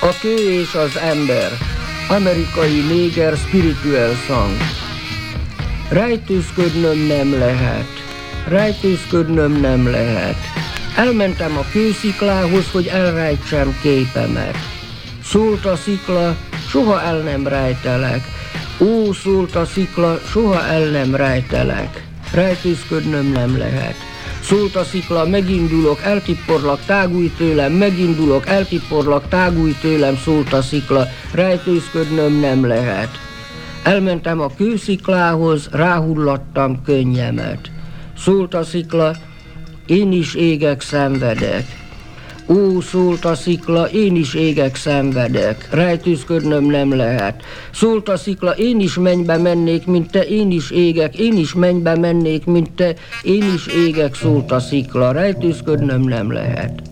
A kő és az ember. Amerikai néger spiritual song. Rejtőzködnöm nem lehet. Rejtőzködnöm nem lehet. Elmentem a kősziklához, hogy elrejtsem képemet. Szólt a szikla, soha el nem rejtelek. Ó, szólt a szikla, soha el nem rejtelek. Rejtőzködnöm nem lehet. Szólt a szikla, megindulok, eltipporlak, tágulj tőlem, megindulok, eltipporlak, tágulj tőlem, szólt a szikla, rejtőzködnöm nem lehet. Elmentem a kősziklához, ráhullattam könnyemet. Szólt a szikla, én is égek, szenvedek. Ó, szólt a szikla, én is égek, szenvedek, rejtőzködnöm nem lehet. Szólt a szikla, én is mennybe mennék, mint te, én is égek, én is mennybe mennék, mint te, én is égek, szólt a szikla, rejtőzködnöm nem lehet.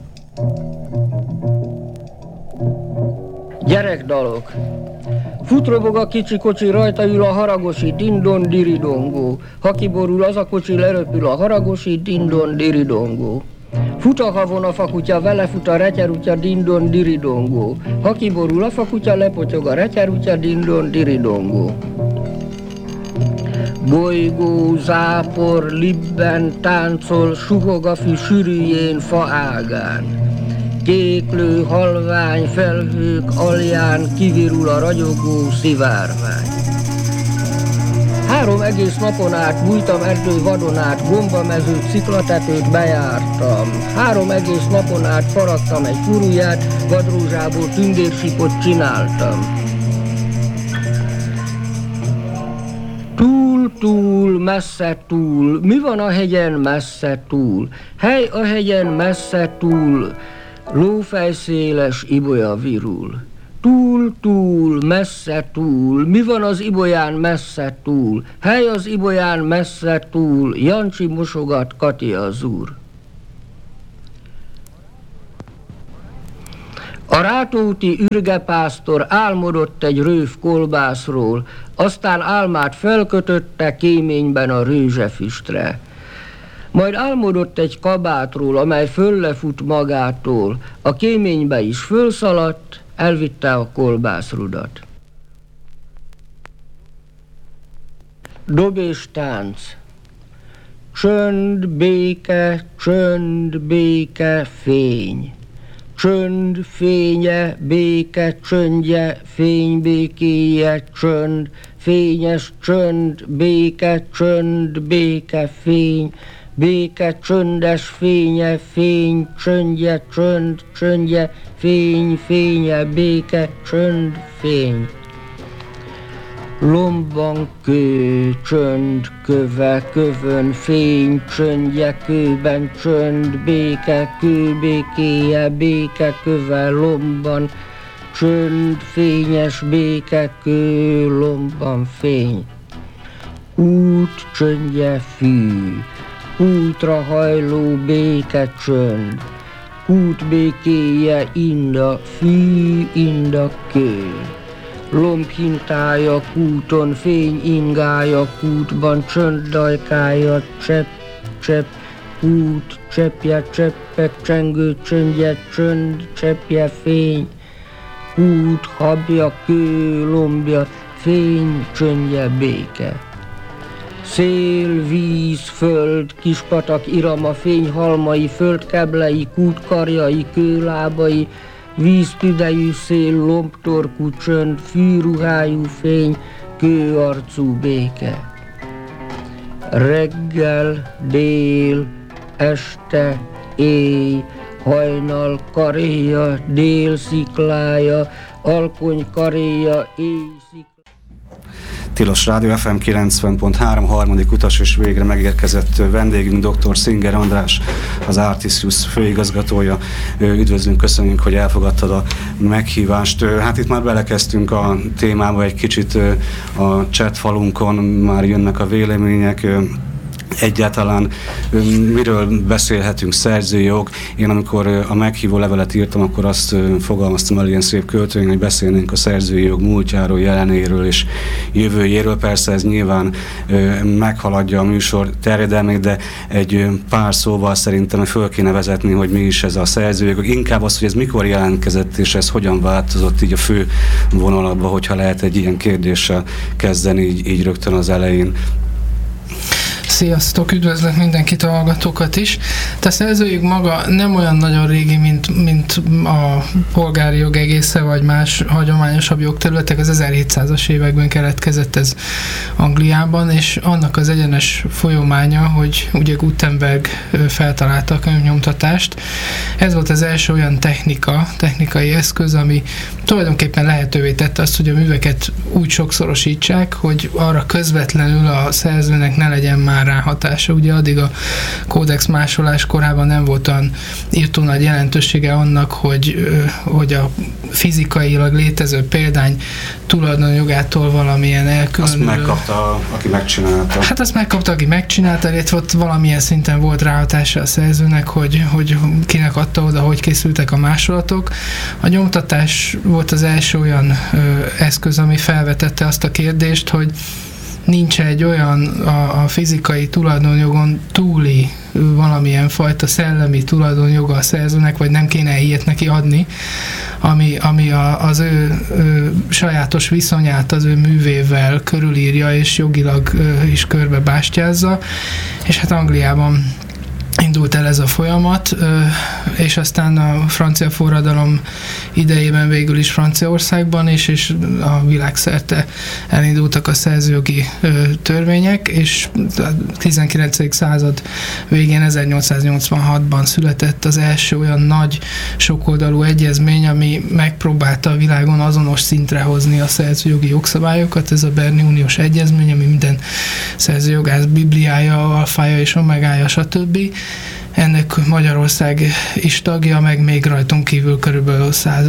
Gyerekdalok. Futrobog a kicsi kocsi, rajta ül a haragosi, dindon diridongó. Ha kiborul az a kocsi, leröpül a haragosi, dindon diridongó. Fut a havon a fakutya, vele fut a retyerutya, dindon diridongó. Ha kiborul a fakutya, lepotyog a retyerutya, dindon diridongó. Bolygó, zápor, libben, táncol, suhog a fű sűrűjén, fa ágán. Kéklő, halvány felhők alján kivirul a ragyogó szivárvány. 3 egész napon át bújtam erdő vadonát, gombamezőt, sziklatetőt bejártam. 3 egész napon át faragtam egy furuját, vadrózsából tündérsípot csináltam. Túl, messze túl, mi van a hegyen messze túl? Hely a hegyen messze túl, lófejszéles ibolya virul. Túl, messze túl, mi van az ibolyán messze túl? Hely az ibolyán messze túl, Jancsi mosogat, Kati az úr. A Rátóti ürgepásztor álmodott egy rőf kolbászról, aztán álmát felkötötte kéményben a rőzsefüstre. Majd álmodott egy kabátról, amely föllefut magától, a kéménybe is fölszaladt, elvitte a kolbászrudat. Dob és tánc. Csönd, béke, fény. Csönd, fénye, béke, csöndje, fény, békéje, csönd, fényes, csönd, béke, fény, béke, csöndes, fénye, fény, csöndje, csönd, csöndje, fény, fénye, béke, csönd, fény. Lombban kő, csönd, köve, kövön, fény, csöndje, kőben, csönd, béke, kő, békéje, béke, köve, lomban, csönd, fényes, béke, kő, lomban, fény. Út, csöndje, fű, útra hajló, béke, csönd, út, békéje, inda, fű, inda, kő. Lombhintája kúton, fény ingája kútban, csönd dajkája, csepp, kút, cseppje, cseppek, csengő, csöndje, csönd, cseppje, fény, kút, habja, kő, lombja, fény, csöndje, béke. Szél, víz, föld, kispatak, irama, fényhalmai, földkeblei, kútkarjai, kőlábai, víztüdejű szél, lombtorkú csönd, fűruhájú fény, kőarcú béke. Reggel, dél, este, éj, hajnal, karéja, dél sziklája, alkony karéja, éj sziklája. Tilos Rádió FM 90.3 harmadik utas, és végre megérkezett vendégünk, dr. Singer András, az Artisius főigazgatója. Üdvözlünk, köszönjük, hogy elfogadtad a meghívást. Hát itt már belekezdtünk a témába egy kicsit, a chat falunkon már jönnek a vélemények. egyáltalán miről beszélhetünk, szerzőjog. Én amikor a meghívó levelet írtam, akkor azt fogalmaztam el ilyen szép költőn, hogy beszélnénk a szerzői jog múltjáról, jelenéről és jövőjéről. Persze ez nyilván meghaladja a műsor terjedelmét, de egy pár szóval szerintem föl kéne vezetni, hogy mi is ez a szerzői jog. Inkább az, hogy ez mikor jelentkezett, és ez hogyan változott így a fő vonalakba, hogyha lehet egy ilyen kérdéssel kezdeni így rögtön az elején. Sziasztok, üdvözlök mindenkit, a hallgatókat is. A szerzőjog maga nem olyan nagyon régi, mint a polgári jog egésze, vagy más hagyományosabb jogterületek. Az 1700-as években keletkezett ez Angliában, és annak az egyenes folyamánya, hogy ugye Gutenberg feltalálta a könyvnyomtatást. Ez volt az első olyan technikai eszköz, ami tulajdonképpen lehetővé tette azt, hogy a műveket úgy sokszorosítsák, hogy arra közvetlenül a szerzőnek ne legyen már rá hatása. Ugye addig a kódex másolás korában nem volt olyan írtó nagy jelentősége annak, hogy a fizikailag létező példány tulajdonjogától valamilyen elkülönülő... Azt megkapta, aki megcsinálta. Hát azt megkapta, aki megcsinálta, illetve ott valamilyen szinten volt ráhatása a szerzőnek, hogy kinek adta oda, hogy készültek a másolatok. A nyomtatás volt az első olyan eszköz, ami felvetette azt a kérdést, hogy nincs egy olyan a fizikai tulajdonjogon túli valamilyen fajta szellemi tulajdonjoga a szerzőnek, vagy nem kéne ilyet neki adni, ami az ő sajátos viszonyát az ő művével körülírja, és jogilag is körbe bástyázza. És hát Angliában indult el ez a folyamat, és aztán a francia forradalom idejében végül is Franciaországban és a világszerte elindultak a szerzőjogi törvények, és a 19. század végén 1886-ban született az első olyan nagy sokoldalú egyezmény, ami megpróbálta a világon azonos szintre hozni a szerzőjogi jogszabályokat. Ez a Berni Uniós Egyezmény, ami minden szerzőjogász bibliája, alfája és omegája, stb. Ennek Magyarország is tagja, meg még rajtunk kívül körülbelül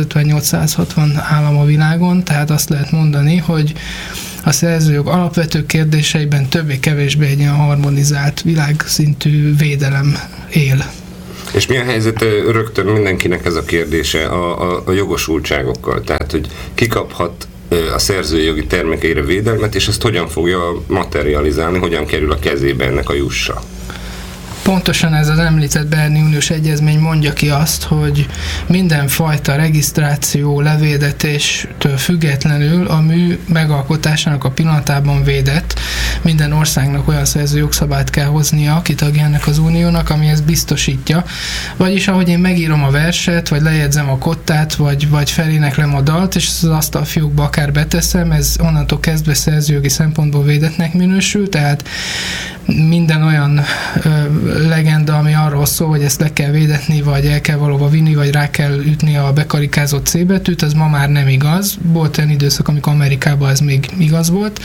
158-160 állam a világon, tehát azt lehet mondani, hogy a szerzőjog alapvető kérdéseiben többé-kevésbé egy ilyen harmonizált világszintű védelem él. És mi a helyzet rögtön mindenkinek ez a kérdése a jogosultságokkal? Tehát, hogy ki kaphat a szerzői jogi termékeire védelmet, és ezt hogyan fogja materializálni, hogyan kerül a kezébe ennek a jussa? Pontosan ez az említett Berni Uniós Egyezmény mondja ki azt, hogy mindenfajta regisztráció, levéldetéstől függetlenül a mű megalkotásának a pillanatában védett. Minden országnak olyan szerzőjogszabályt kell hoznia, aki tagja ennek az uniónak, ami ezt biztosítja. Vagyis ahogy én megírom a verset, vagy lejegyzem a kottát, vagy feléneklem a dalt, és az asztalfiókba akár beteszem, ez onnantól kezdve szerzőjogi szempontból védettnek minősül, tehát minden olyan legenda, ami arról szól, hogy ezt le kell védetni, vagy el kell valóba vinni, vagy rá kell ütni a bekarikázott C betűt, az ma már nem igaz. Volt olyan időszak, amikor Amerikában ez még igaz volt,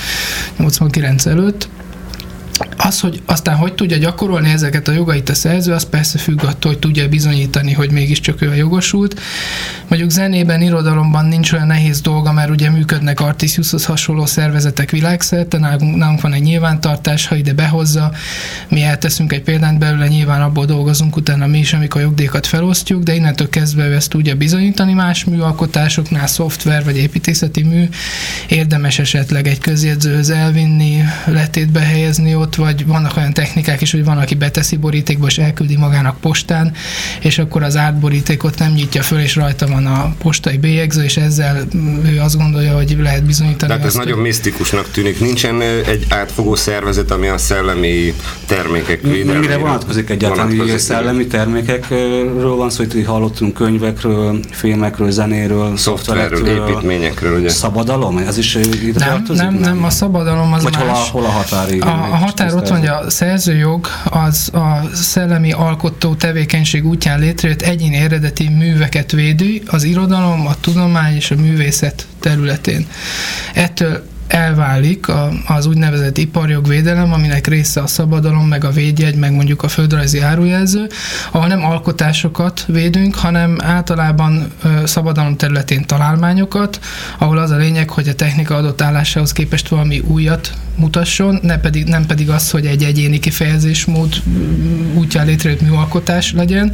89 előtt. Az, hogy aztán hogy tudja gyakorolni ezeket a jogait a szerző, az persze függ attól, hogy tudja bizonyítani, hogy mégiscsak ő a jogosult. Mondjuk zenében, irodalomban nincs olyan nehéz dolga, mert ugye működnek Artisiushoz hasonló szervezetek világszerte, nálunk van egy nyilvántartás, ha ide behozza, mi elteszünk egy példányt belőle, nyilván abból dolgozunk utána mi is, amikor a jogdíjakat felosztjuk, de innentől kezdve ezt tudja bizonyítani. Más műalkotásoknál, szoftver vagy építészeti mű, érdemes esetleg egy közjegyzőhöz elvinni, letétbe helyezni ott, vagy vannak olyan technikák is, hogy van, aki beteszi borítékba, és elküldi magának postán, és akkor az átborítékot nem nyitja föl, és rajta van a postai bélyegző, és ezzel ő azt gondolja, hogy lehet bizonyítani. Tehát ez nagyon misztikusnak tűnik. Nincsen egy átfogó szervezet, ami a szellemi termékek védelmére... Mire vonatkozik egyáltalán, szellemi termékekről van szó, hogy hallottunk könyvekről, filmekről, zenéről, szoftverekről, építményekről, ugye? Szabadalom? Ez is ide tartozik? Nem, a szabadalom az vagy más. Hol a határ? A határ ott van, hogy a szerzőjog az a szellemi alkotó tevékenység útján létrejött egyéni eredeti műveket védi az irodalom, a tudomány és a művészet területén. Ettől elválik az úgynevezett iparjogvédelem, aminek része a szabadalom, meg a védjegy, meg mondjuk a földrajzi árujelző, ahol nem alkotásokat védünk, hanem általában szabadalom területén találmányokat, ahol az a lényeg, hogy a technika adott állásához képest valami újat mutasson, nem pedig az, hogy egy egyéni kifejezésmód útján létrejött műalkotás legyen.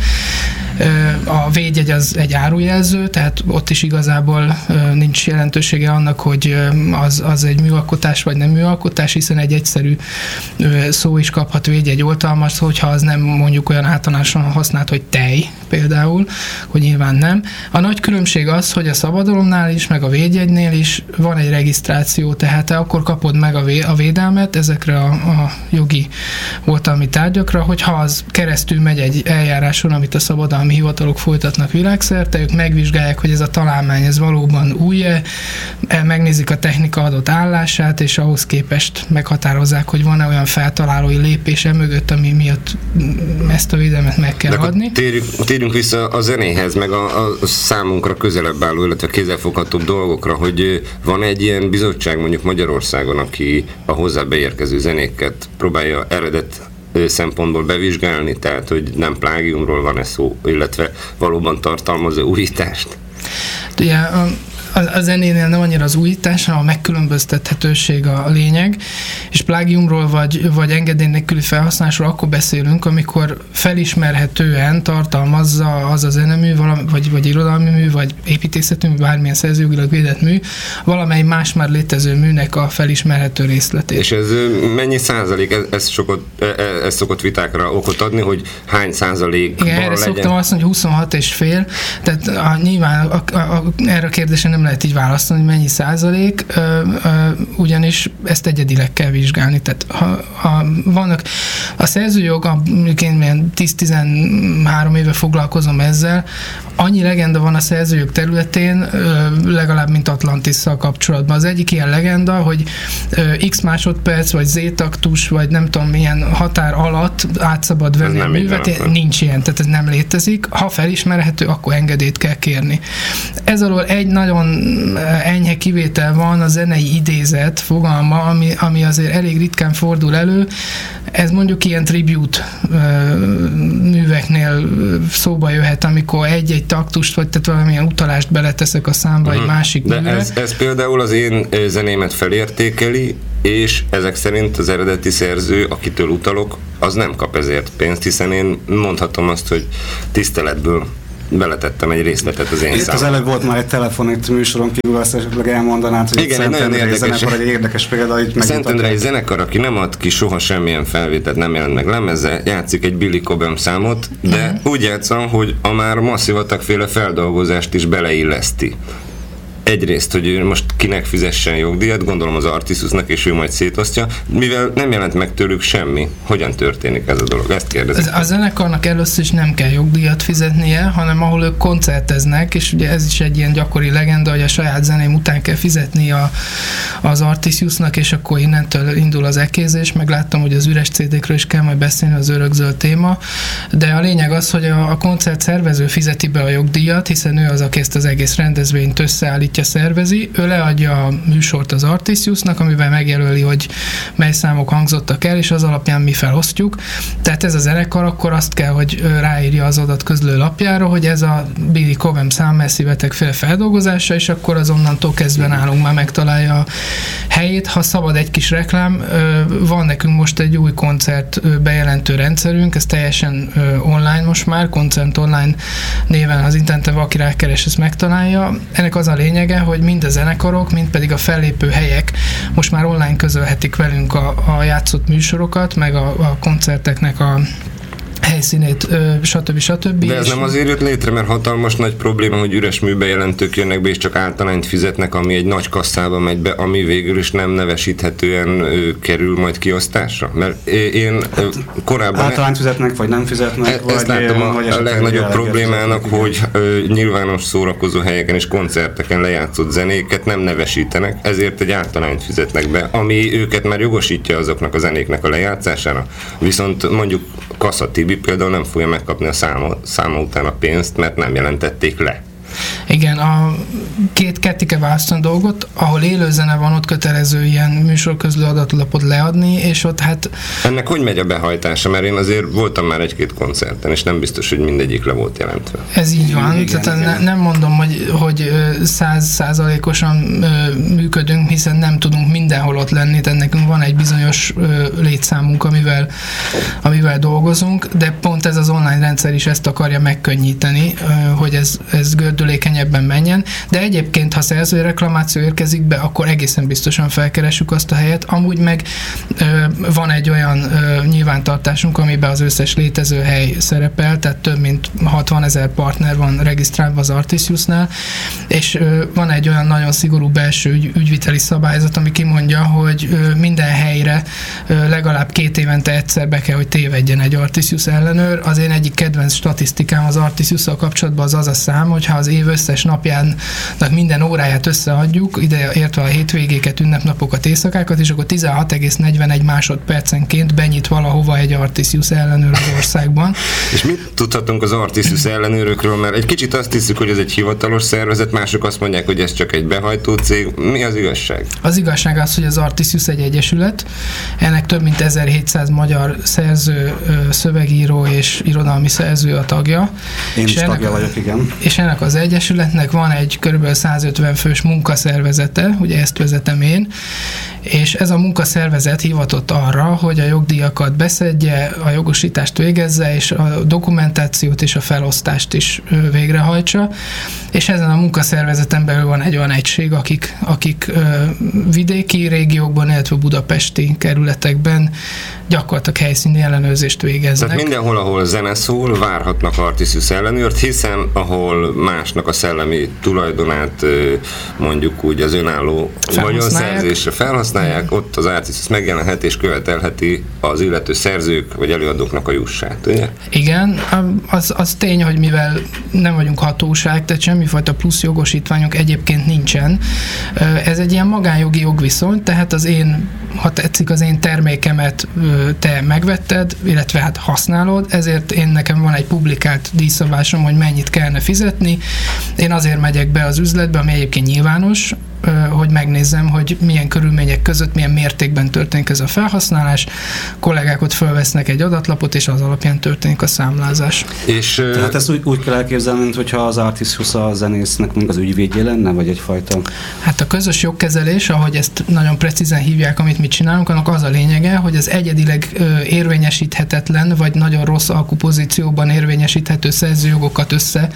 A védjegy az egy árujelző, tehát ott is igazából nincs jelentősége annak, hogy az egy műalkotás vagy nem műalkotás, hiszen egy egyszerű szó is kaphat védjegy oltalmat, hogyha az nem mondjuk olyan általánosan használt, hogy tej például, hogy nyilván nem. A nagy különbség az, hogy a szabadalomnál is, meg a védjegynél is van egy regisztráció, tehát te akkor kapod meg a védelmet ezekre a jogi oltalmi tárgyakra, hogyha az keresztül megy egy eljáráson, amit a szabadalmi hivatalok folytatnak világszerte, ők megvizsgálják, hogy ez a találmány ez valóban új-e, megnézik a technika adott állását, és ahhoz képest meghatározzák, hogy van-e olyan feltalálói lépés mögött, ami miatt ezt a védelmet meg kell adni. Térjünk vissza a zenéhez, meg a számunkra közelebb álló, illetve kézzelfoghatóbb dolgokra, hogy van egy ilyen bizottság mondjuk Magyarországon, aki a hozzá beérkező zenéket próbálja eredet szempontból bevizsgálni, tehát hogy nem plágiumról van-e szó, illetve valóban tartalmaz-e újítást? Ugye a zenénél nem annyira az újítás, hanem a megkülönböztethetőség a lényeg, és plágiumról vagy engedély nélküli felhasználásról akkor beszélünk, amikor felismerhetően tartalmazza az a zenemű, vagy irodalmi mű, vagy építészetű mű, bármilyen szerzőjogilag védett mű, valamely más már létező műnek a felismerhető részletét. És ez mennyi százalék? Ez szokott vitákra okot adni, hogy hány százalékban legyen? Igen, erre szoktam azt mondani, hogy 26,5, tehát nyilván erre a kérdésre nem lehet így választani, hogy mennyi százalék, ugyanis ezt egyedileg kell vizsgálni. Tehát ha vannak a szerzőjog, én 10-13 éve foglalkozom ezzel, annyi legenda van a szerzőjog területén, legalább mint Atlantisszal kapcsolatban. Az egyik ilyen legenda, hogy x másodperc, vagy z-taktus, vagy nem tudom milyen határ alatt átszabad venni a művet, nincs ilyen, tehát ez nem létezik. Ha felismerhető, akkor engedélyt kell kérni. Ez alól egy nagyon enyhe kivétel van, a zenei idézet fogalma, ami azért elég ritkán fordul elő. Ez mondjuk ilyen tribute műveknél szóba jöhet, amikor egy taktust, vagy tehát valamilyen utalást beleteszek a számba egy másik műre. De ez például az én zenémet felértékeli, és ezek szerint az eredeti szerző, akitől utalok, az nem kap ezért pénzt, hiszen én mondhatom azt, hogy tiszteletből beletettem egy részletet az én számomra. Az előbb volt már egy telefonit műsoron kívül, azt esetleg elmondanád, hogy igen, egy nagyon érdekes példa. Szentendrei zenekar, aki nem ad ki soha semmilyen felvételt, nem jelent meg lemezzel, játszik egy Billy Cobham számot, de úgy játszom, hogy a már masszívatagféle feldolgozást is beleilleszti. Egyrészt, hogy ő most kinek fizessen jogdíjat, gondolom az Artissusnak, és ő majd szétosztja, mivel nem jelent meg tőlük semmi. Hogyan történik ez a dolog? Ezt kérdezem. A zenekarnak először is nem kell jogdíjat fizetnie, hanem ahol ők koncerteznek, és ugye ez is egy ilyen gyakori legenda, hogy a saját zeném után kell fizetni az Artissusnak, és akkor innentől indul az ekézés. Megláttam, hogy az üres CD-kről is kell majd beszélni, az örökzöld téma, de a lényeg az, hogy a koncert szervező fizeti be a jogdíjat, hiszen ő az, aki ezt az egész rendezvényt összeállít, szervezi, ő leadja a műsort az Artissusnak, amivel megjelöli, hogy mely számok hangzottak el, és az alapján mi felosztjuk. Tehát ez a zenekar akkor azt kell, hogy ráírja az adatközlő lapjára, hogy ez a Billy Cobham szám messzivetekféle feldolgozása, és akkor azonnantól kezdve nálunk már megtalálja a helyét. Ha szabad egy kis reklám, van nekünk most egy új koncert bejelentő rendszerünk, ez teljesen online most már, Koncert Online néven az interneten valaki rákeres, ezt megtalálja. Ennek az a lényege, hogy mind a zenekarok, mind pedig a fellépő helyek most már online közölhetik velünk a játszott műsorokat, meg a koncerteknek a helyszínét, stb. De ez nem azért jött létre, mert hatalmas nagy probléma, hogy üres műbejelentők jönnek be, és csak általányt fizetnek, ami egy nagy kasszába megy be, ami végül is nem nevesíthetően kerül majd kiosztásra? Mert én korábban... Általányt fizetnek, vagy nem fizetnek? Ezt látom a legnagyobb problémának, hogy nyilvános szórakozó helyeken és koncerteken lejátszott zenéket nem nevesítenek, ezért egy általányt fizetnek be, ami őket már jogosítja azoknak a zenéknek a lejátszására. Viszont mondjuk Kassa Tibi például nem fogja megkapni a száma után a pénzt, mert nem jelentették le. Igen, ketté kell választani dolgot, ahol élőzene van, ott kötelező ilyen műsorközlő adatlapot leadni, és ott hát... Ennek hogy megy a behajtása? Mert én azért voltam már egy-két koncerten, és nem biztos, hogy mindegyik le volt jelentve. Ez így van, igen, tehát igen. Nem mondom, hogy 100%-osan működünk, hiszen nem tudunk mindenhol ott lenni, tehát nekünk van egy bizonyos létszámunk, amivel dolgozunk, de pont ez az online rendszer is ezt akarja megkönnyíteni, hogy ez gördülékenyebben menjen, de egyébként, ha szerzői reklamáció érkezik be, akkor egészen biztosan felkeressük azt a helyet. Amúgy meg van egy olyan nyilvántartásunk, amiben az összes létező hely szerepel, tehát több mint 60 000 partner van regisztrálva az Artisiusnál, és van egy olyan nagyon szigorú belső ügyviteli szabályzat, ami kimondja, hogy minden helyre legalább 2 évente egyszer be kell, hogy tévedjen egy Artisius ellenőr. Az én egyik kedvenc statisztikám az Artisiusszal kapcsolatban az a szám, hogyha az év összes napjának minden óráját összeadjuk, ide értve a hétvégéket, ünnepnapokat, éjszakákat, és akkor 16,41 másodpercenként benyit valahova egy Artisius ellenőr az országban. És mit tudhatunk az Artisius ellenőrökről? Mert egy kicsit azt hiszük, hogy ez egy hivatalos szervezet, mások azt mondják, hogy ez csak egy behajtó cég. Mi az igazság? Az igazság az, hogy az Artisius egy egyesület. Ennek több mint 1700 magyar szerző, szövegíró és irodalmi szerző a tagja. Én is tagja vagyok, igen. És ennek az egyesületnek van egy kb. 150 fős munkaszervezete, ugye ezt vezetem én, és ez a munkaszervezet hivatott arra, hogy a jogdíjakat beszedje, a jogosítást végezze, és a dokumentációt és a felosztást is végrehajtsa, és ezen a munkaszervezeten belül van egy olyan egység, akik vidéki régiókban, illetve budapesti kerületekben gyakorlatilag helyszíni ellenőrzést végeznek. Tehát mindenhol, ahol zene szól, várhatnak Artisius ellenőrt, hiszen ahol másnak a szellemi tulajdonát mondjuk úgy az önálló vagyonszerzésre felhasználják, ott az Artisius megjelenhet és követelheti az illető szerzők vagy előadóknak a jussát, ugye? Igen, az tény, hogy mivel nem vagyunk hatóság, tehát semmifajta plusz jogosítványunk egyébként nincsen. Ez egy ilyen magánjogi jogviszony, tehát ha tetszik, az én termékemet te megvetted, illetve hát használod, ezért nekem van egy publikált díjszabásom, hogy mennyit kellene fizetni. Én azért megyek be az üzletbe, ami egyébként nyilvános, hogy megnézzem, hogy milyen körülmények között, milyen mértékben történik ez a felhasználás. Kollégák ott fölvesznek egy adatlapot, és az alapján történik a számlázás. Tehát ezt úgy kell elképzelni, mintha az Artisius a zenésznek az ügyvédje lenne, vagy egyfajta? Hát a közös jogkezelés, ahogy ezt nagyon precízen hívják, amit mi csinálunk, annak az a lényege, hogy az egyedileg érvényesíthetetlen, vagy nagyon rossz alkupozícióban érvényesíthető szerzőjogokat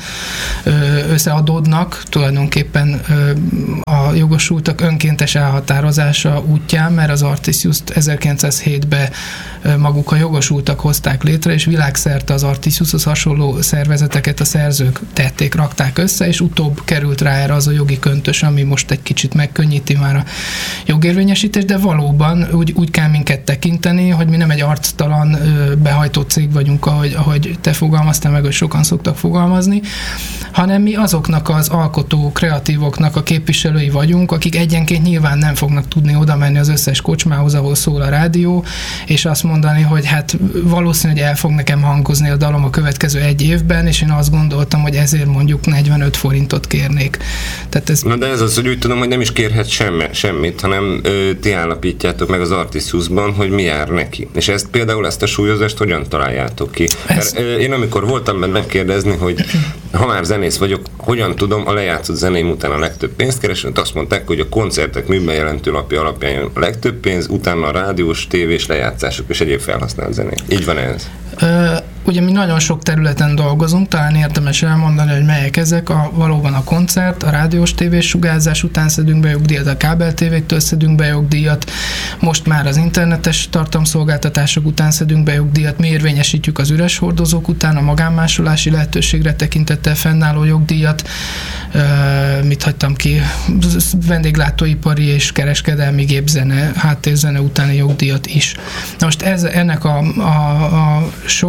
összeadódnak, tulajdonképpen a jogosultak önkéntes elhatározása útján, mert az Artisiust 1907-ben maguk a jogosultak hozták létre, és világszerte az Artisiushoz hasonló szervezeteket a szerzők tették, rakták össze, és utóbb került rá erre az a jogi köntös, ami most egy kicsit megkönnyíti már a jogérvényesítést, de valóban úgy kell minket tekinteni, hogy mi nem egy arctalan behajtó cég vagyunk, ahogy te fogalmaztál meg, hogy sokan szoktak fogalmazni, hanem mi azoknak az alkotó kreatívoknak a képviselői vagyunk, akik egyenként nyilván nem fognak tudni oda menni az összes kocsmához, ahol szól a rádió, és azt mondani, hogy hát valószínű, hogy el fog nekem hangozni a dalom a következő 1 évben, és én azt gondoltam, hogy ezért mondjuk 45 forintot kérnék. Tehát ez... Na de ez az, hogy úgy tudom, hogy nem is kérhet semmit, hanem ti állapítjátok meg az Artisiusban, hogy mi jár neki. És például ezt a súlyozást hogyan találjátok ki? Én amikor voltam benne megkérdezni, hogy ha már zenész vagyok, hogyan tudom a lejátszott zenéim után a legtöbb pénzt keresni, azt mondták, hogy a koncertek műben jelentő lapja alapján jön a legtöbb pénz, utána a rádiós, tévés lejátszások és egyéb felhasznált zenék. Így van ez? Ugye mi nagyon sok területen dolgozunk, talán érdemes elmondani, hogy melyek ezek. Valóban a koncert, a rádiós tévés sugárzás után szedünk be jogdíjat, a kábel tévéktől szedünk be jogdíjat, most már az internetes tartalomszolgáltatások után szedünk be jogdíjat, mi érvényesítjük az üres hordozók után a magánmásolási lehetőségre tekintettel fennálló jogdíjat, mit hagytam ki, vendéglátóipari és kereskedelmi gépzene, háttérzene utáni jogdíjat is. Na most ennek a sokrétű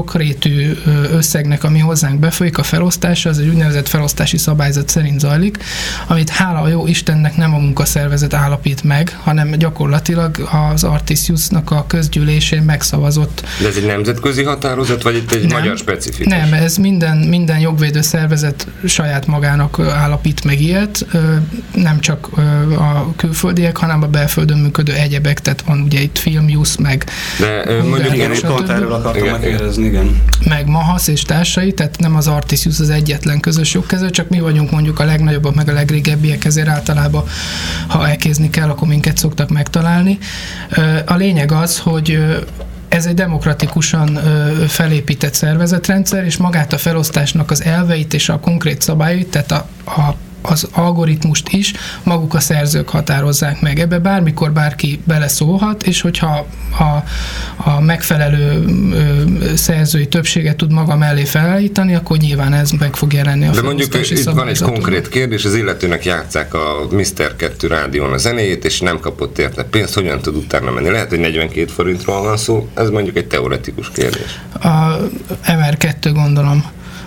méretű összegnek, ami hozzánk befolyik, a felosztása, az egy úgynevezett felosztási szabályzat szerint zajlik, amit hála a jó Istennek nem a munkaszervezet állapít meg, hanem gyakorlatilag az Artisiusnak a közgyűlésén megszavazott. De ez egy nemzetközi határozat, vagy itt egy magyar specifikus? Nem, ez minden jogvédő szervezet saját magának állapít meg ilyet, nem csak a külföldiek, hanem a belföldön működő egyebek, tehát van ugye itt Filmjusz, meg de mondjuk igen, pont erről akartam megkérdezni, igen. Meg Mahasz és társai, tehát nem az Artisius az egyetlen közös jogkező, csak mi vagyunk mondjuk a legnagyobbak, meg a legrégebbiek, ezért általában, ha elkézni kell, akkor minket szoktak megtalálni. A lényeg az, hogy ez egy demokratikusan felépített szervezetrendszer, és magát a felosztásnak az elveit és a konkrét szabályait, tehát az algoritmust is maguk a szerzők határozzák meg. Ebbe bármikor bárki beleszólhat, és hogyha a megfelelő szerzői többséget tud maga mellé felállítani, akkor nyilván ez meg fog jelenni a felosztási szabályzaton. De mondjuk itt van egy konkrét kérdés, az illetőnek játsszák a Mr. 2 rádión a zenéjét, és nem kapott érte pénzt, hogyan tud utána menni? Lehet, hogy 42 forintról van szó, ez mondjuk egy teoretikus kérdés. A MR2 gondolom.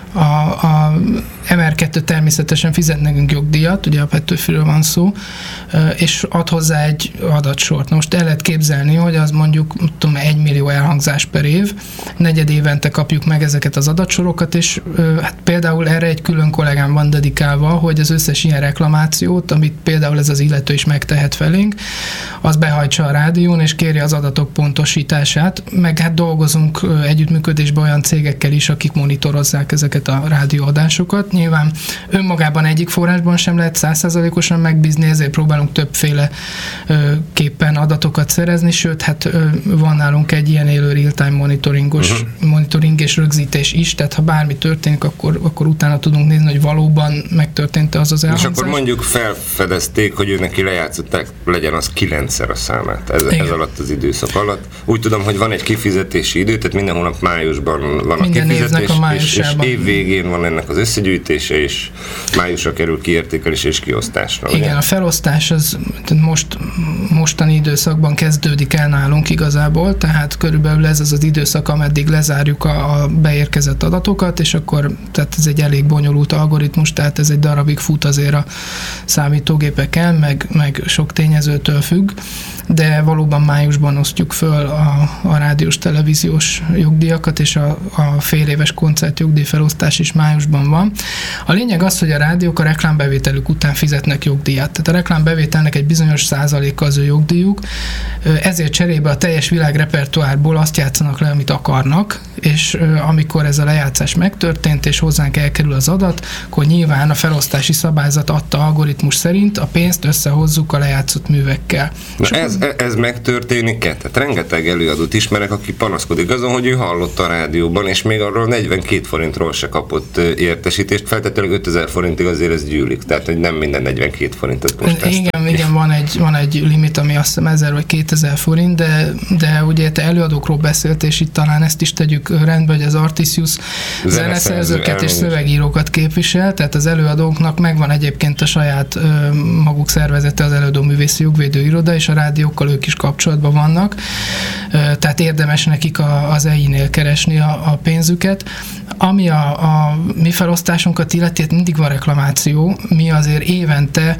A MR2 természetesen fizet nekünk jogdíjat, ugye a Petőfiről van szó, és ad hozzá egy adatsort. Na most el lehet képzelni, hogy az mondjuk 1 millió elhangzás per év, negyed évente kapjuk meg ezeket az adatsorokat, és hát például erre egy külön kollégám van dedikálva, hogy az összes ilyen reklamációt, amit például ez az illető is megtehet felénk, az behajtsa a rádión, és kéri az adatok pontosítását, meg hát dolgozunk együttműködésben olyan cégekkel is, akik monitorozzák ezeket a rádióadásokat. Nyilván önmagában egyik forrásban sem lehet 100%-osan megbízni, ezért próbálunk többféle képpen adatokat szerezni, sőt, hát van nálunk egy ilyen élő real-time monitoring és rögzítés is, tehát ha bármi történik, akkor utána tudunk nézni, hogy valóban megtörtént az az elhangzás. És akkor mondjuk felfedezték, hogy ő neki lejátszották, legyen az 9-szer a számát ez alatt az időszak alatt. Úgy tudom, hogy van egy kifizetési idő, tehát minden hónap májusban van minden a kifizetés, és év végén van ennek az összegyűjtése, és májusra kerül kiértékelés és kiosztásra. Igen, ugye? A felosztás az mostani időszakban kezdődik el nálunk igazából, tehát körülbelül ez az időszak, ameddig lezárjuk a beérkezett adatokat, és akkor, tehát ez egy elég bonyolult algoritmus, tehát ez egy darabig fut azért a számítógépeken, meg sok tényezőtől függ, de valóban májusban osztjuk föl a rádiós televíziós jogdíjakat, és a féléves koncertjogdíj felosztás is májusban van. A lényeg az, hogy a rádiók a reklámbevételük után fizetnek jogdíjat. Tehát a reklámbevételnek egy bizonyos százaléka az ő jogdíjuk, ezért cserébe a teljes világrepertoárból azt játszanak le, amit akarnak, és amikor ez a lejátszás megtörtént, és hozzánk elkerül az adat, akkor nyilván a felosztási szabályzat adta algoritmus szerint a pénzt összehozzuk a lejátszott művekkel. Ez megtörténik-e? Tehát rengeteg előadót ismerek, aki panaszkodik azon, hogy ő hallott a rádióban, és még arról 42 forintról se kapott értesítést, feltétlenül 5000 forintig azért ez gyűlik, tehát hogy nem minden 42 forintot most Igen, van egy limit, ami azt hiszem 1000 vagy 2000 forint, de ugye te előadókról beszélt, és itt talán ezt is tegyük rendbe, hogy az Artisius zeneszerzőket és szövegírókat képvisel, tehát az előadóknak megvan egyébként a saját maguk szervezete, az előadó művészi jogvédő iroda, és a rádiókkal ők is kapcsolatban vannak, tehát érdemes nekik az EI-nél keresni a pénzüket. Ami a mi felosztásunkat illeti, mindig van reklamáció, mi azért évente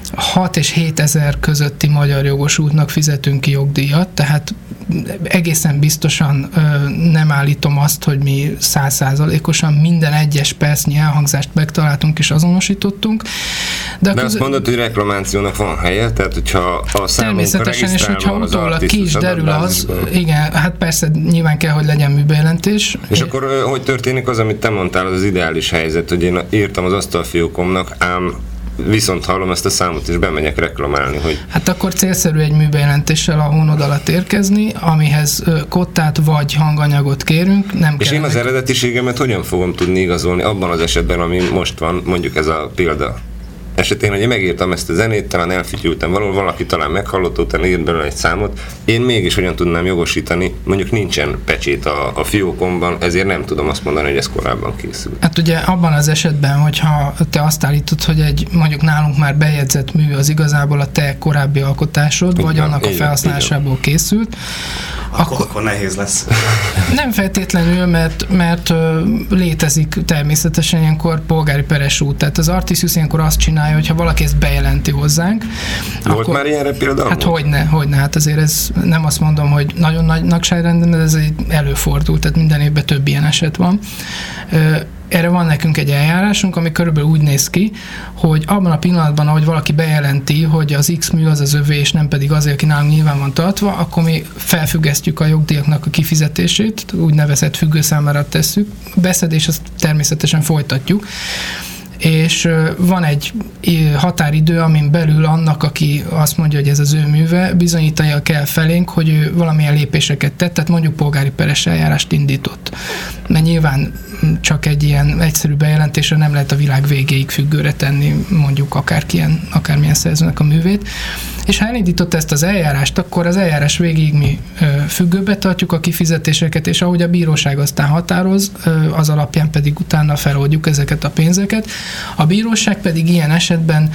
6 és 7 ezer közötti magyar jogosultnak fizetünk ki jogdíjat, tehát egészen biztosan nem állítom azt, hogy mi 100%-osan minden egyes percnyi elhangzást megtaláltunk és azonosítottunk. De azt mondod, hogy reklamációnak van helye, tehát hogyha a számunkra természetesen, és hogyha utólag ki is derül az, igen, hát persze nyilván kell, hogy legyen műbejelentés. És akkor hogy történik az, amit te mondtál, az ideális helyzet, hogy én írtam az asztalfiókomnak, ám viszont hallom ezt a számot, és bemegyek reklamálni, hogy... Hát akkor célszerű egy műbejelentéssel a hónod alatt érkezni, amihez kottát vagy hanganyagot kérünk. Nem és én az eredetiségemet hogyan fogom tudni igazolni abban az esetben, ami most van, mondjuk ez a példa? esetén, hogy én megírtam ezt a zenét, talán elfütyültem valahol, valaki talán meghallott, utána írt belőle egy számot, én mégis hogyan tudnám jogosítani, mondjuk nincsen pecsét a fiókomban, ezért nem tudom azt mondani, hogy ez korábban készült. Hát ugye abban az esetben, hogyha te azt állítod, hogy mondjuk nálunk már bejegyzett mű az igazából a te korábbi alkotásod, vagy annak a felhasználásából készült, akkor nehéz lesz. Nem feltétlenül, mert létezik természetesen ilyenkor polgári peres út. Tehát az Artisius ilyenkor azt csinálja, hogyha valaki ezt bejelenti hozzánk. Volt akkor, már ilyenre például? Hát hogyne. Hát azért ez nem azt mondom, hogy nagyon nagy nagyságrendben, de ez egy előfordul, tehát minden évben több ilyen eset van. Erre van nekünk egy eljárásunk, ami körülbelül úgy néz ki, hogy abban a pillanatban, ahogy valaki bejelenti, hogy az X mű az övé, és nem pedig azért, aki nálunk nyilván van tartva, akkor mi felfüggesztjük a jogdíjaknak a kifizetését, úgynevezett függőszámlára tesszük. Beszedés azt természetesen folytatjuk. És van egy határidő, amin belül annak, aki azt mondja, hogy ez az ő műve, bizonyítania kell felénk, hogy ő valamilyen lépéseket tett, tehát mondjuk polgári peres eljárást indított. Mert nyilván csak egy ilyen egyszerű bejelentésre nem lehet a világ végéig függőre tenni mondjuk akármilyen szerzőnek a művét. És ha elindított ezt az eljárást, akkor az eljárás végéig mi függőbe tartjuk a kifizetéseket, és ahogy a bíróság aztán határoz, az alapján pedig utána feloldjuk ezeket a pénzeket. A bíróság pedig ilyen esetben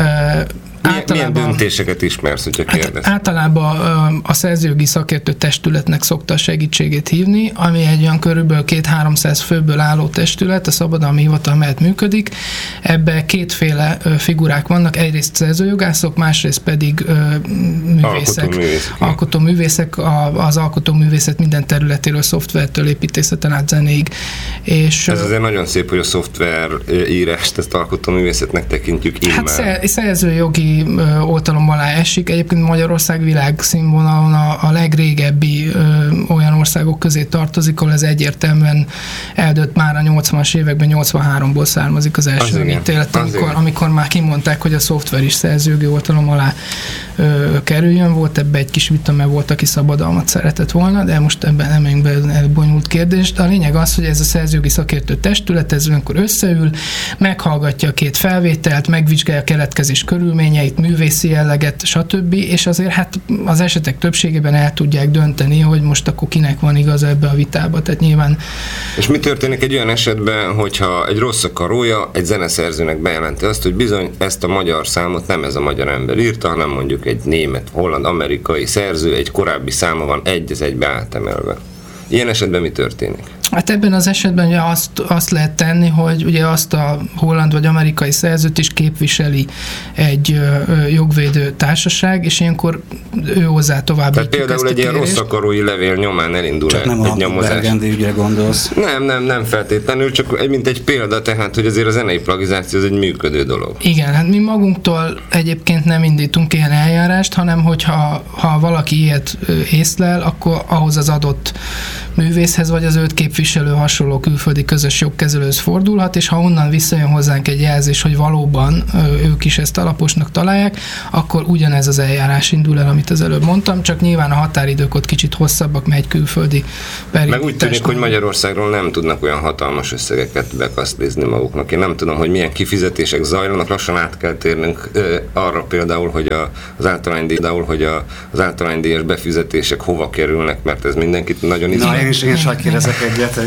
milyen döntéseket ismersz, hogyha kérdez? Általában a szerzőjogi szakértő testületnek szokta a segítségét hívni, ami egy olyan körülbelül 200-300 főből álló testület, a szabadalmi hivatal mellett működik. Ebben kétféle figurák vannak, egyrészt szerzőjogászok, másrészt pedig művészek. Alkotóművészek, az alkotóművészet minden területéről, szoftvertől, építészeten át zenéig. És ez azért nagyon szép, hogy a szoftver írást, ezt alkotóművészetnek tekintjük immár. Hát szerzőjogi oltalom alá esik. Egyébként Magyarország világszínvonalon a legrégebbi olyan országok közé tartozik, ahol ez egyértelműen eldőlt már a 80-as években, 83-ból származik az első ítélet, amikor már kimondták, hogy a szoftver is szerzőjogi oltalom alá kerüljön. Volt ebbe egy kis vita, mert volt, aki szabadalmat szeretett volna, de most ebben nem menjünk be elbonyolult kérdést. A lényeg az, hogy ez a szerzőjogi szakértő testület, ez olyankor összeül, meghallgatja a két felvételt, megvizsgálja a keletkezés körülményeit, művészi jelleget, stb. És azért hát az esetek többségében el tudják dönteni, hogy most akkor kinek van igaz ebbe a vitába. Tehát nyilván... És mi történik egy olyan esetben, hogyha egy rossz akarója egy zeneszerzőnek bejelenti azt, hogy bizony ezt a magyar számot nem ez a magyar ember írta, hanem mondjuk egy német, holland, amerikai szerző, egy korábbi száma van egy-egybe átemelve. Ilyen esetben mi történik? Hát ebben az esetben ugye azt lehet tenni, hogy ugye azt a holland vagy amerikai szerzőt is képviseli egy jogvédő társaság, és ilyenkor ő hozzá továbbítjuk. Tehát például egy ilyen rossz akarói levél nyomán elindul egy nyomozás. Csak nem a Bergendi ügyre gondolsz. Nem feltétlenül, csak mint egy példa, tehát, hogy azért a zenei plagizáció az egy működő dolog. Igen, hát mi magunktól egyébként nem indítunk ilyen eljárást, hanem hogyha valaki ilyet észlel, akkor ahhoz az adott művészhez vagy az őt képviselő hasonló külföldi közös jogkezelőhöz fordulhat, és ha onnan visszajön hozzánk egy jelzés, hogy valóban ők is ezt alaposnak találják, akkor ugyanez az eljárás indul el, amit az előbb mondtam, csak nyilván a határidők ott kicsit hosszabbak, mert egy külföldi meg úgy tűnik, hogy Magyarországról nem tudnak olyan hatalmas összegeket bekasztlizni maguknak. Én nem tudom, hogy milyen kifizetések zajlanak, lassan át kell térnünk arra például, hogy az általánydíjas befizetések hova kerülnek, mert ez mindenkit nagyon izgalmas. Én is hadd kérdezek egyet.